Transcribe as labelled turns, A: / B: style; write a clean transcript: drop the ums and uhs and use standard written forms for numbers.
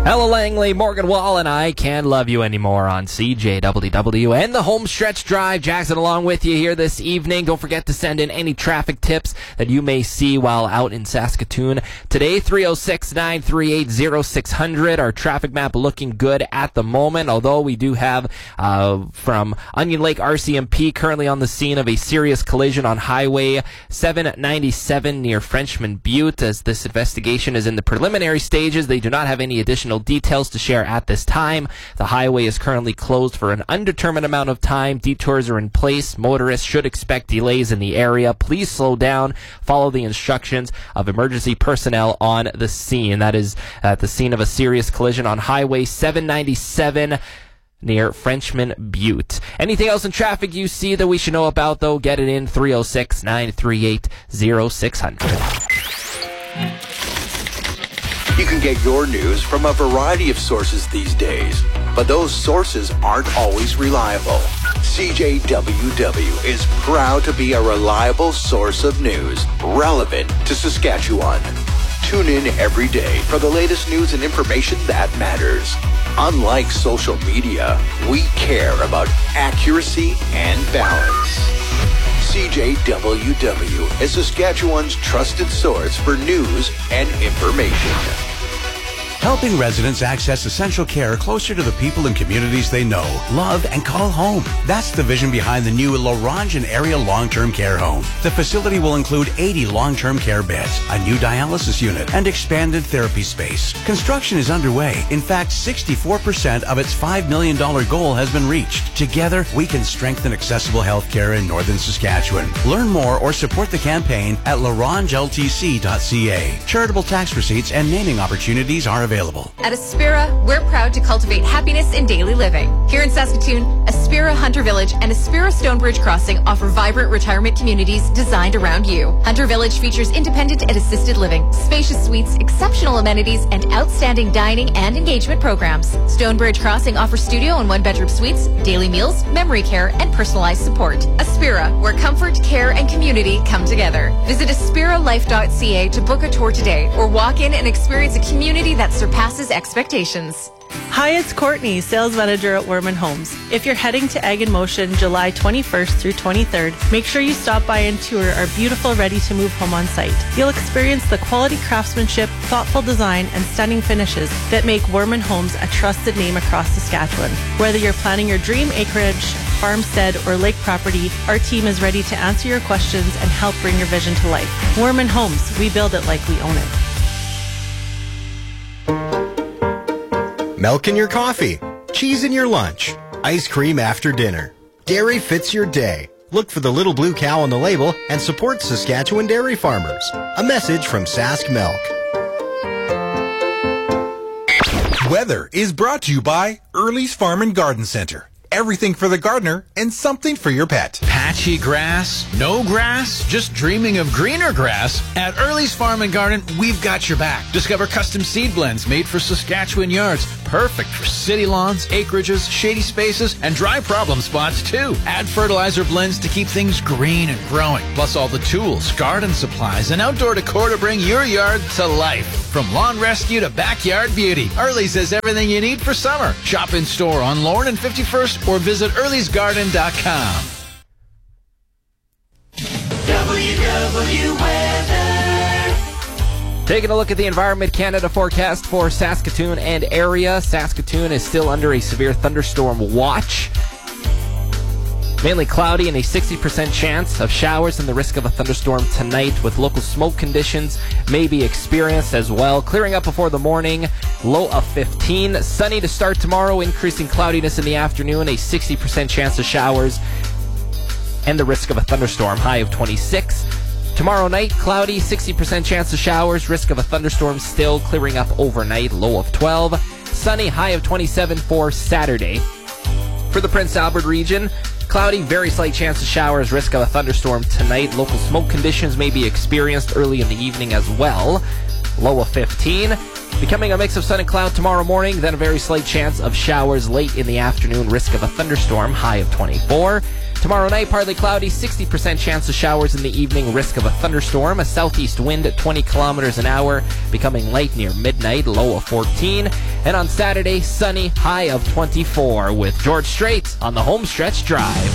A: Ella Langley, Morgan Wall, and I Can't Love You Anymore on CJWW and the Home Stretch Drive. Jackson along with you here this evening. Don't forget to send in any traffic tips that you may see while out in Saskatoon. Today, 306-938-0600. Our traffic map looking good at the moment, although we do have from Onion Lake RCMP currently on the scene of a serious collision on Highway 797 near Frenchman Butte. As this investigation is in the preliminary stages, they do not have any additional details to share at this time. The highway is currently closed for an undetermined amount of time. Detours are in place. Motorists should expect delays in the area. Please slow down. Follow the instructions of emergency personnel on the scene. That is at the scene of a serious collision on Highway 797 near Frenchman Butte. Anything else in traffic you see that we should know about, though? Get it in 306-938-0600.
B: You can get your news from a variety of sources these days, but those sources aren't always reliable. CJWW is proud to be a reliable source of news relevant to Saskatchewan. Tune in every day for the latest news and information that matters. Unlike social media, we care about accuracy and balance. CJWW is Saskatchewan's trusted source for news and information.
C: Helping residents access essential care closer to the people and communities they know, love, and call home. That's the vision behind the new Laurentian Area Long-Term Care Home. The facility will include 80 long-term care beds, a new dialysis unit, and expanded therapy space. Construction is underway. In fact, 64% of its $5 million goal has been reached. Together, we can strengthen accessible health care in northern Saskatchewan. Learn more or support the campaign at larangeltc.ca. Charitable tax receipts and naming opportunities are available.
D: At Aspira, we're proud to cultivate happiness in daily living. Here in Saskatoon, Aspira Hunter Village and Aspira Stonebridge Crossing offer vibrant retirement communities designed around you. Hunter Village features independent and assisted living, spacious suites, exceptional amenities, and outstanding dining and engagement programs. Stonebridge Crossing offers studio and one-bedroom suites, daily meals, memory care, and personalized support. Aspira, where comfort, care, and community come together. Visit aspiralife.ca to book a tour today or walk in and experience a community that surpasses expectations.
E: Hi, it's Courtney, sales manager at Werman Homes. If you're heading to Egg in Motion July 21st through 23rd, make sure you stop by and tour our beautiful ready-to-move home on site. You'll experience the quality craftsmanship, thoughtful design, and stunning finishes that make Werman Homes a trusted name across Saskatchewan. Whether you're planning your dream acreage, farmstead, or lake property, our team is ready to answer your questions and help bring your vision to life. Werman Homes, we build it like we own it.
F: Milk in your coffee, cheese in your lunch, ice cream after dinner. Dairy fits your day. Look for the little blue cow on the label and support Saskatchewan dairy farmers. A message from Sask Milk.
G: Weather is brought to you by Early's Farm and Garden Center. Everything for the gardener and something for your pet.
H: Patchy grass? No grass? Just dreaming of greener grass? At Early's Farm and Garden, we've got your back. Discover custom seed blends made for Saskatchewan yards. Perfect for city lawns, acreages, shady spaces, and dry problem spots, too. Add fertilizer blends to keep things green and growing. Plus all the tools, garden supplies, and outdoor decor to bring your yard to life. From lawn rescue to backyard beauty, Early's has everything you need for summer. Shop in store on Lorne and 51st or visit earlysgarden.com.
I: WW Weather.
A: Taking a look at the Environment Canada forecast for Saskatoon and area. Saskatoon is still under a severe thunderstorm watch. Mainly cloudy and a 60% chance of showers and the risk of a thunderstorm tonight, with local smoke conditions may be experienced as well. Clearing up before the morning, low of 15. Sunny to start tomorrow, increasing cloudiness in the afternoon, a 60% chance of showers and the risk of a thunderstorm, high of 26. Tomorrow night, cloudy, 60% chance of showers, risk of a thunderstorm still, clearing up overnight, low of 12. Sunny, high of 27 for Saturday. For the Prince Albert region, cloudy, very slight chance of showers, risk of a thunderstorm tonight. Local smoke conditions may be experienced early in the evening as well. Low of 15. Becoming a mix of sun and cloud tomorrow morning, then a very slight chance of showers late in the afternoon, risk of a thunderstorm, high of 24. Tomorrow night, partly cloudy, 60% chance of showers in the evening, risk of a thunderstorm. A southeast wind at 20 kilometers an hour, becoming light near midnight, low of 14. And on Saturday, sunny, high of 24 with George Strait on the Home Stretch Drive.